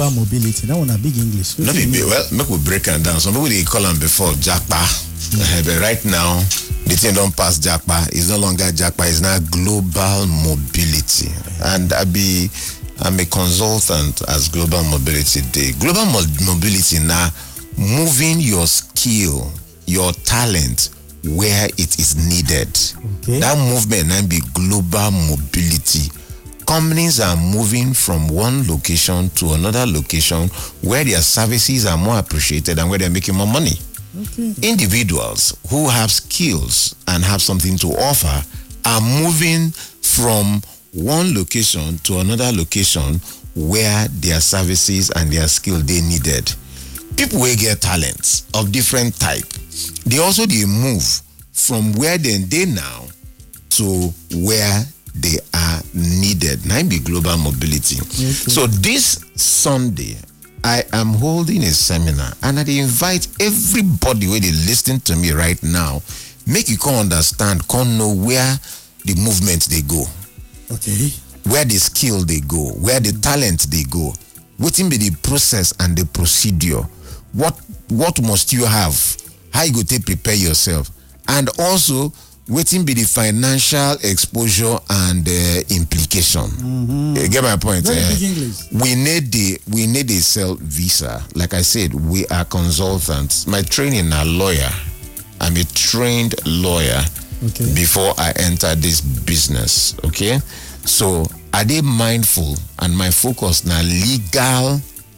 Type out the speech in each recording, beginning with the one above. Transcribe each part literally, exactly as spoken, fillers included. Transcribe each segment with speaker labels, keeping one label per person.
Speaker 1: global mobility. That one a big English.
Speaker 2: Not be big. Well, make we break it down. Some people they call them before Japa, mm-hmm. uh, but right now the thing don't pass Japa. It's no longer Japa. It's now global mobility. And I be I'm a consultant as Global Mobility Day. Global mo- mobility now moving your skill, your talent where it is needed. Okay. That movement now be global mobility. Companies are moving from one location to another location where their services are more appreciated and where they're making more money. Okay. Individuals who have skills and have something to offer are moving from one location to another location where their services and their skill they needed. People will get talents of different type. They also they move from where they they now to where they are needed. Now be global mobility. Okay. So this Sunday, I am holding a seminar and I invite everybody where they listen to me right now, make you can understand, can know where the movement they go.
Speaker 1: Okay.
Speaker 2: Where the skill they go, where the talent they go. What be the process and the procedure? What what must you have? How you go to prepare yourself? And also, what be the financial exposure and uh, implication? Mm-hmm. You get my point?
Speaker 1: Very
Speaker 2: uh,
Speaker 1: big English.
Speaker 2: We need the we need a self visa. Like I said, we are consultants. My training a lawyer. I'm a trained lawyer. Okay. Before I enter this business, okay? So are they mindful? And my focus now legal,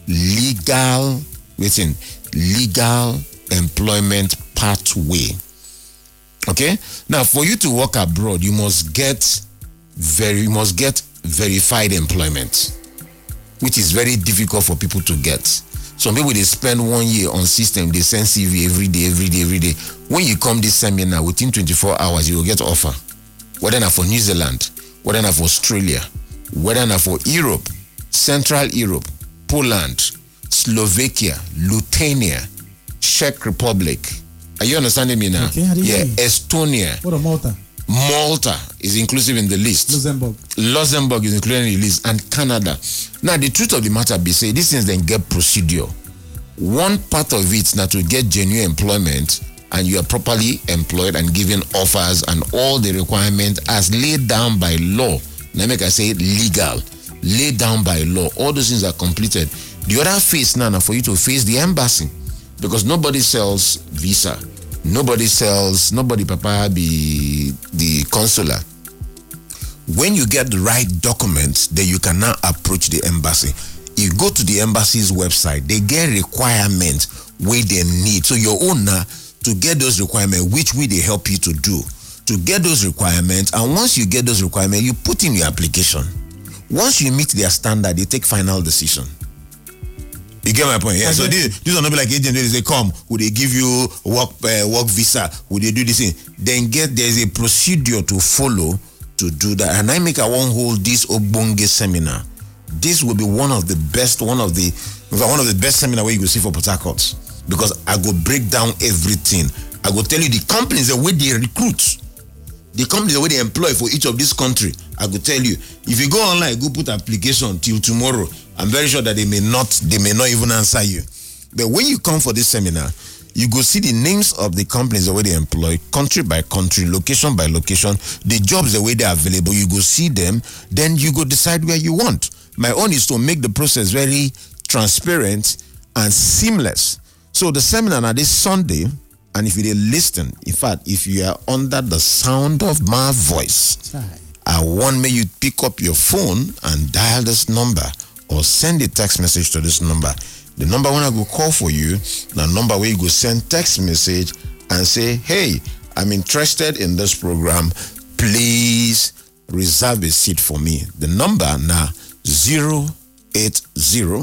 Speaker 2: legal, waiting, legal employment pathway. Okay? Now for you to work abroad, you must get very you must get verified employment, which is very difficult for people to get. Some people they spend one year on system, they send C V every day, every day, every day. When you come this seminar, within twenty-four hours, you will get offer. Whether not for New Zealand, whether not for Australia, whether not for Europe, Central Europe, Poland, Slovakia, Lithuania, Czech Republic. Are you understanding me now?
Speaker 1: Okay,
Speaker 2: yeah, Estonia.
Speaker 1: What about Malta?
Speaker 2: Malta is inclusive in the list.
Speaker 1: Luxembourg.
Speaker 2: Luxembourg is included in the list, and Canada. Now, the truth of the matter be say, these things then get procedure. One part of it now to get genuine employment, and you are properly employed and given offers and all the requirements as laid down by law. Now, make I say legal, laid down by law. All those things are completed. The other phase now, now for you to face the embassy, because nobody sells visa. Nobody sells, nobody papa be the consular. When you get the right documents, then you can now approach the embassy. You go to the embassy's website, they get requirements where they need. So your owner to get those requirements, which way they help you to do, to get those requirements. And once you get those requirements, you put in your application. Once you meet their standard, they take final decision. You get my point? Yeah. Okay. So this, this are not like agent. They say, come, would they give you work uh, work visa? Would they do this thing? Then get there's a procedure to follow to do that. And I make I won't hold this Obonge seminar. This will be one of the best, one of the one of the best seminar where you will see for Port Harcourt, because I go break down everything. I go tell you the companies the way they recruit, the companies the way they employ for each of this country. I go tell you. If you go online, go put application till tomorrow. I'm very sure that they may not, they may not even answer you. But when you come for this seminar, you go see the names of the companies the way they employ, country by country, location by location, the jobs the way they are available. You go see them, then you go decide where you want. My own is to make the process very transparent and seamless. So the seminar now this Sunday, and if you listen, in fact, if you are under the sound of my voice, I want me you pick up your phone and dial this number, or send a text message to this number. The number when I go call for you, the number where you go send text message and say, hey, I'm interested in this program. Please reserve a seat for me. The number now zero eight zero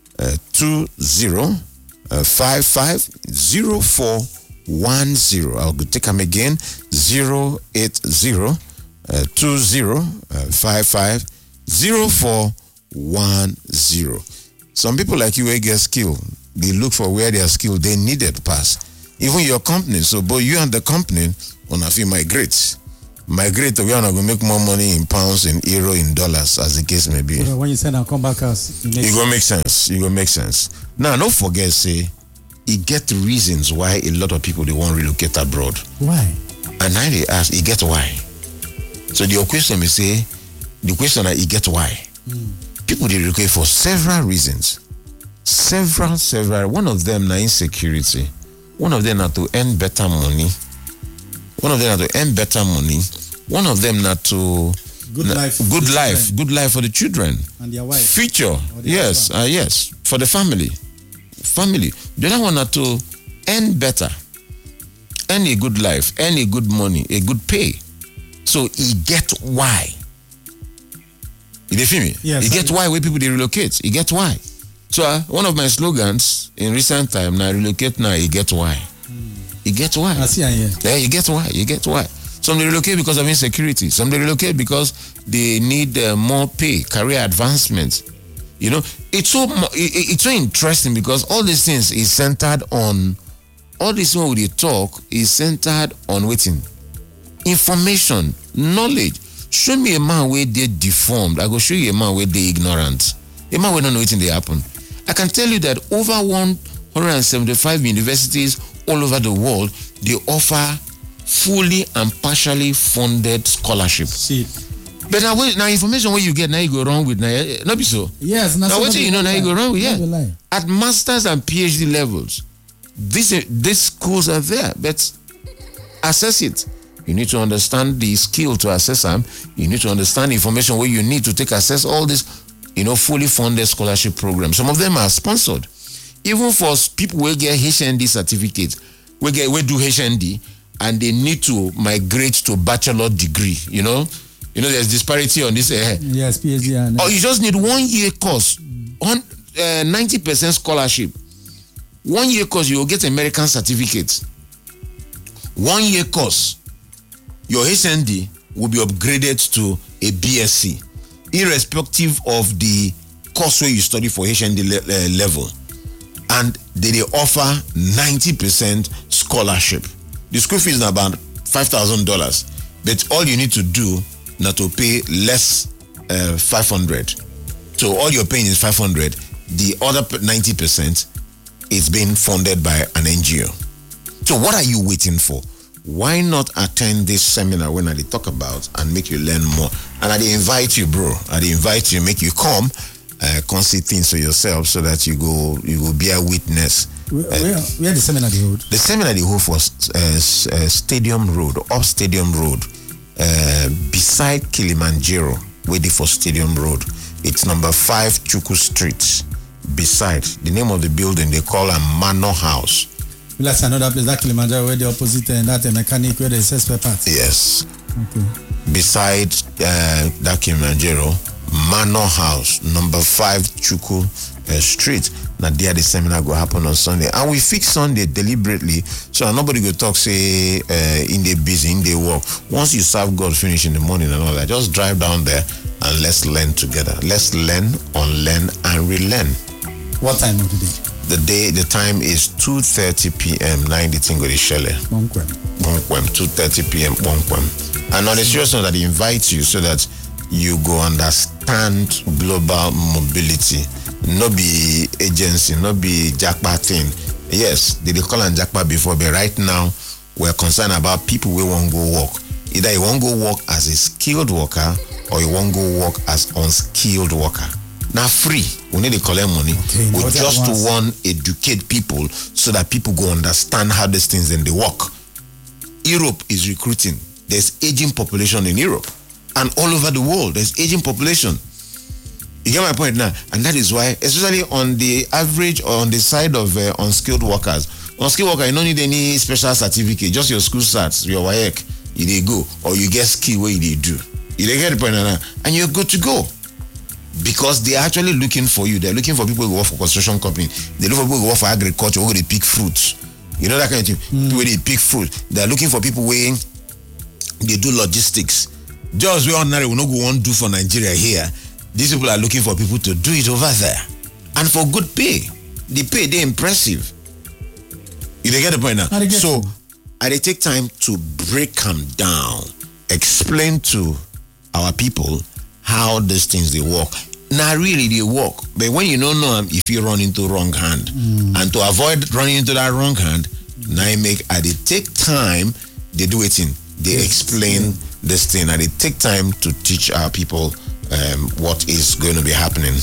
Speaker 2: two zero five five zero four one zero. I'll go take them again. zero eight zero two zero five five zero four one zero. Some people like you, they get skill. They look for where their skill they needed pass. Even your company. So, but you and the company on a few migrate. migrate to where I'm going to make more money in pounds, in euro, in dollars, as the case may be.
Speaker 1: You know, when you said I'll come back as it,
Speaker 2: it gonna make sense. It gonna make sense. Now, don't forget, say, it get reasons why a lot of people they want to relocate abroad.
Speaker 1: Why?
Speaker 2: And now they ask, it get why. So the question may say, the question is, it get why. Mm. People they relocate for several reasons. Several, several. One of them na insecurity. One of them na to earn better money. One of them na to earn better money. One of them na to
Speaker 1: good
Speaker 2: na,
Speaker 1: life.
Speaker 2: Good life. Children. Good life for the children.
Speaker 1: And their wife.
Speaker 2: Future. Yes. Uh, yes. For the family. Family. The other one na to earn better. Earn a good life. Earn a good money. A good pay. So he get why. You feel me?
Speaker 1: Yes.
Speaker 2: He get why where people they relocate. He get why. So uh, one of my slogans in recent time now, relocate now, you get why. Mm. You get why.
Speaker 1: I see, I hear.
Speaker 2: Yeah, you get why. You get why. Some they relocate because of insecurity. Some they relocate because they need uh, more pay, career advancement. You know, it's so it, it's so interesting because all these things is centered on all this one we talk is centered on waiting. Information, knowledge. Show me a man where they deformed. I go show you a man where they ignorant. A man where don't know waiting they happen. I can tell you that over one hundred seventy-five universities all over the world, they offer fully and partially funded scholarship.
Speaker 1: See.
Speaker 2: But now, now information where you get now you go wrong with now, not be so.
Speaker 1: Yes,
Speaker 2: now what you know now you go wrong with
Speaker 1: yeah.
Speaker 2: yeah. At masters and PhD levels, these these schools are there, but assess it. You need to understand the skill to assess them. You need to understand the information where you need to take access all this, you know, fully funded scholarship programs. Some of them are sponsored. Even for people who get H N D certificates, we get we do H N D and they need to migrate to bachelor degree, you know. You know, there's disparity on this. Uh,
Speaker 1: yes, PhD. And, uh,
Speaker 2: or you just need one year course, on uh, ninety percent scholarship. One year course, you will get American certificate. One year course, your H N D will be upgraded to a B S c, irrespective of the course where you study for H N D le- uh, level. And they, they offer ninety percent scholarship. The school fees is about five thousand dollars, but all you need to do not to pay less uh, five hundred dollars. So all you're paying is five hundred dollars. The other ninety percent is being funded by an N G O. So what are you waiting for? Why not attend this seminar when I talk about and make you learn more? And I invite you, bro. I invite you, make you come, uh, come see things for yourself so that you go, you will be a witness.
Speaker 1: Where, uh, where, where the seminar they hold? The
Speaker 2: seminar they hold was uh, uh, Stadium Road, up Stadium Road, uh, beside Kilimanjaro, waiting for Stadium Road. It's number five Chuku Street. Beside the name of the building, they call a Manor House.
Speaker 1: That's another place, that Kilimanjaro, where the opposite and that mechanic where they sell spare parts.
Speaker 2: Yes.
Speaker 1: Okay.
Speaker 2: Beside uh, that Kilimanjaro, Manor House, number five Chuku uh, Street. Now there the seminar go happen on Sunday, and we fix Sunday deliberately so nobody go talk say uh, in the busy, in the work. Once you serve God, finish in the morning and all that, just drive down there and let's learn together. Let's learn, unlearn, and relearn.
Speaker 1: What time of the day?
Speaker 2: The day, the time is two thirty p.m. nine the thing go to Shelley.
Speaker 1: Bonquem.
Speaker 2: Bonquem, two thirty p.m. Bonquem. And on the serious note that he invites you so that you go understand global mobility. No be agency, no be jackpot thing. Yes, they, they call them jackpot before, but right now we're concerned about people who won't go work. Either you won't go work as a skilled worker or you won't go work as unskilled worker. Now free, we need to collect money.
Speaker 1: Okay,
Speaker 2: we just want to educate people so that people go understand how these things and they work. Europe is recruiting. There's aging population in Europe. And all over the world, there's aging population. You get my point now? And that is why, especially on the average or on the side of uh, unskilled workers, unskilled worker, you don't need any special certificate, just your school certs, your W A E C, you dey go, or you get skill where you dey do. You dey get the point now? And you're good to go. Because they're actually looking for you. They're looking for people who work for construction company. They look for people who work for agriculture, who they pick fruits. You know that kind of thing? Mm. People where they pick fruit. They're looking for people where they do logistics. Just where ordinary will not go on do for Nigeria here. These people are looking for people to do it over there. And for good pay. The pay, they're impressive. You get the point now?
Speaker 1: I
Speaker 2: So, I they take time to break them down, explain to our people how these things they work. Now really they work, but when you don't know them, if you run into wrong hand, mm. and to avoid running into that wrong hand, mm. now you make and they take time, they do it in, they yes. explain yeah. this thing, and they take time to teach our people um, what is going to be happening.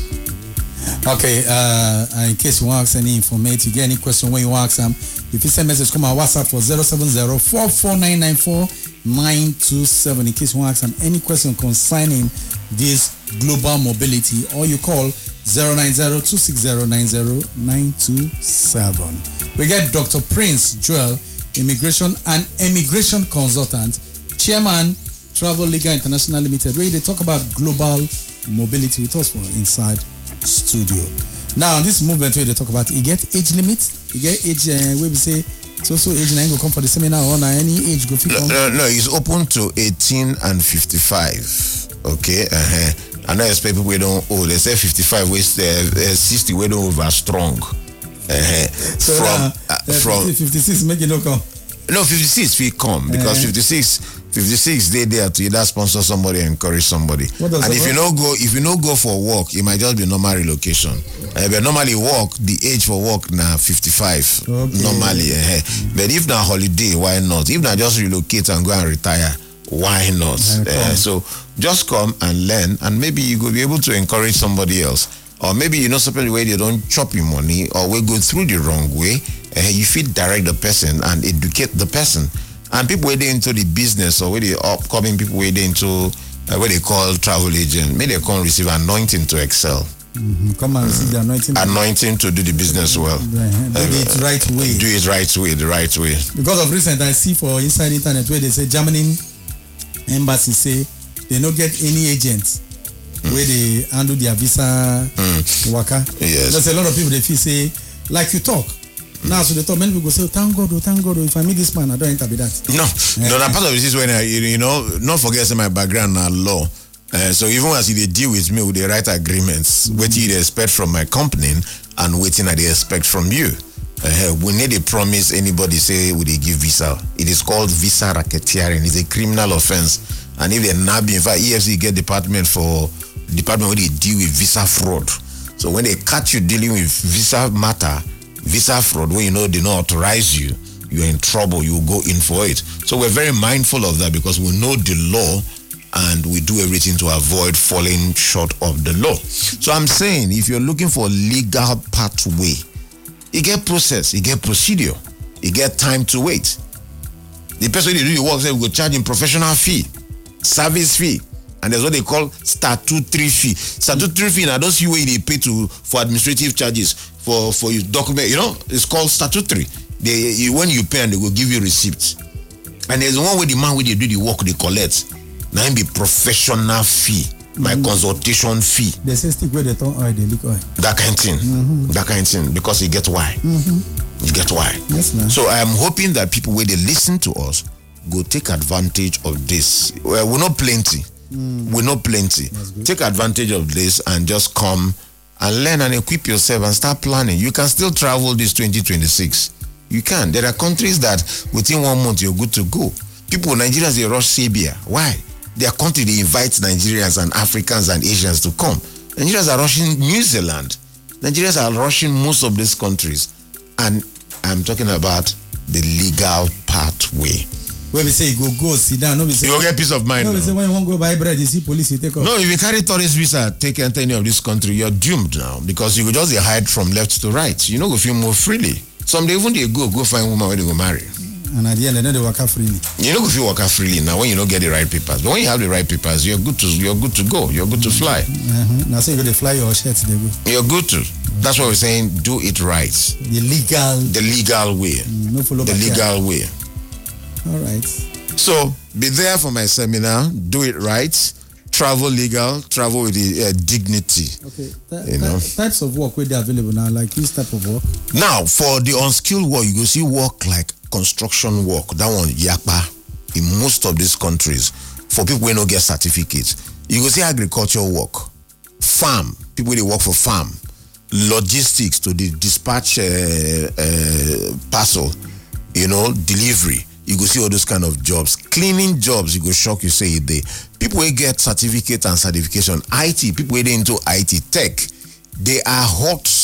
Speaker 1: Okay, uh, in case you want to ask any information, you get any question when you ask them, if you send message, come on WhatsApp for zero seven zero, four four nine nine four nine two seven. In case you want to ask them any question concerning this global mobility, or you call zero nine zero, two six zero, nine zero nine two seven. We get Doctor Prince Joel, immigration and immigration consultant, chairman, Travel Legal International Limited, where they talk about global mobility with us for inside studio. Now this movement where they talk about, you get age limit, you get age uh, where we say so so age nine go come for the seminar, or any age go fit
Speaker 2: no,
Speaker 1: come?
Speaker 2: no, no, it's open to eighteen and fifty-five. Okay, uh-huh. I know expect people we don't old. They say fifty-five, we say uh, sixty, we don't over strong. Uh-huh.
Speaker 1: So
Speaker 2: from
Speaker 1: uh,
Speaker 2: uh, from
Speaker 1: fifty-six, make it no come.
Speaker 2: No, fifty-six we come because uh-huh. fifty-six, fifty-six they there to either sponsor somebody or encourage somebody. And if work? you no go, if you no go for work, it might just be normal relocation. Uh, but normally work, the age for work now fifty-five. Okay. Normally, uh, but if na holiday, why not? If na just relocate and go and retire, why not? Uh, so just come and learn, and maybe you will be able to encourage somebody else. Or maybe you know something where they don't chop your money, or we go through the wrong way. Uh, you fit direct the person and educate the person. And people where they into the business, or where they upcoming people where they into uh, what they call travel agent, may they come receive anointing to excel.
Speaker 1: Mm-hmm. Come and mm. see the anointing.
Speaker 2: Anointing to do the business well.
Speaker 1: Yeah, do uh, it right way.
Speaker 2: Do it right way, the right way.
Speaker 1: Because of recent, I see for inside internet where they say Germany embassy say they don't get any agents mm. where they handle their visa mm. worker.
Speaker 2: Yes.
Speaker 1: There's a lot of people they feel say, like you talk. Mm. Now, so they talk, many people go say, thank God, oh, thank God, oh, if I meet this man, I don't enter with that.
Speaker 2: No, yeah. no, that part of this is when I, you know, not forget my background now law. Uh, so even as they deal with me, with the right agreements, mm-hmm. what you expect from my company and waiting I expect from you. Uh, we need a promise anybody say we they give visa. It is called visa racketeering. It's a criminal offense. And if they're not being, in fact, E F C get department for department where they deal with visa fraud. So when they catch you dealing with visa matter, visa fraud, when you know they don't authorize you, you're in trouble, you go in for it. So we're very mindful of that because we know the law and we do everything to avoid falling short of the law. So I'm saying if you're looking for legal pathway, you get process, you get procedure, you get time to wait. The person who do your work say we go charge him professional fee, service fee, and there's what they call statutory fee. Statutory fee now those you way they pay to for administrative charges for for your document, you know, it's called statutory. They you, when you pay and they will give you receipts. And there's one way the man where they do the work they collect. Now it be professional fee, my mm-hmm. consultation fee.
Speaker 1: They say stick where they turn oil, they lick oil.
Speaker 2: That kind of thing. Mm-hmm. That kind of thing. Because you get why. Mm-hmm. You get why.
Speaker 1: Yes, ma'am.
Speaker 2: So I am hoping that people where they listen to us go take advantage of this. Well, we're not plenty. Mm. We're not plenty. Take advantage of this and just come and learn and equip yourself and start planning. You can still travel this twenty twenty-six. You can. There are countries that within one month you're good to go. People, Nigerians, they rush Serbia. Why? Their country, they invite Nigerians and Africans and Asians to come. Nigerians are rushing New Zealand. Nigerians are rushing most of these countries. And I'm talking about the legal pathway.
Speaker 1: When we say go, go, sit down. No, we say,
Speaker 2: you will get peace of mind.
Speaker 1: No, we say when you want to go buy bread, you see police, you take off.
Speaker 2: No, if you carry tourist visa, take enter any of this country, you're doomed now. Because you will just hide from left to right. You know, go feel more freely. Some they even they go, go find woman where they go marry.
Speaker 1: And at the end, they know they work out freely.
Speaker 2: You know, if you work out freely now, when you don't get the right papers, but when you have the right papers, you're good to you're good to go. You're good to fly.
Speaker 1: Mm-hmm. Now, say you go to fly your shirts, they go.
Speaker 2: You're good to. That's what we're saying. Do it right.
Speaker 1: The legal.
Speaker 2: The legal way.
Speaker 1: Mm, no follow
Speaker 2: the legal way.
Speaker 1: All right.
Speaker 2: So be there for my seminar. Do it right. Travel legal. Travel with the uh, dignity.
Speaker 1: Okay. That, you know? Types of work where they're available now, like this type of work.
Speaker 2: Now, for the unskilled work, you go see work like construction work. That one, yakpa, in most of these countries, for people who don't get certificates. You go see agricultural work, farm, people they work for farm, logistics to the dispatch uh, uh, parcel, you know, delivery. you go see all those kind of jobs. Cleaning jobs, you go shock you say it there. People wey get certificate and certification, I T, people wey dey into I T tech, they are hot